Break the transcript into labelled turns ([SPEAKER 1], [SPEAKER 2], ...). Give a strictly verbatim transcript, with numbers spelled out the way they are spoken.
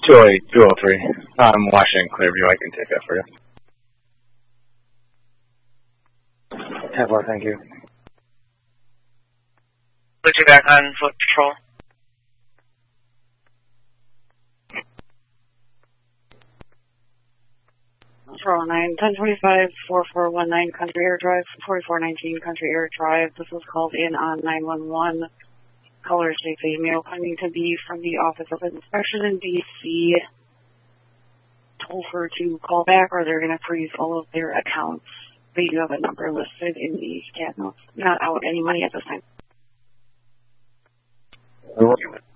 [SPEAKER 1] two oh eight, two oh three. I'm Washington Clearview. I can take that for you. Kevlar, thank you.
[SPEAKER 2] Put you back on foot patrol.
[SPEAKER 3] Patrol nine, ten twenty-five, four four one nine Country Air Drive, forty-four nineteen Country Air Drive. This was called in on nine one one. Caller states a male claiming to be from the Office of Inspection in D C told her to call back or they're going to freeze all of their accounts. They do have a number listed in the cat notes. Not out any money at this time.
[SPEAKER 1] We're working with